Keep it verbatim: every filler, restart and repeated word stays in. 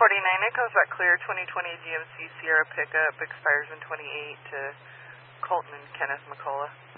forty-nine Echoes, that clear twenty twenty G M C Sierra pickup expires in twenty-eight to Colton and Kenneth McCullough.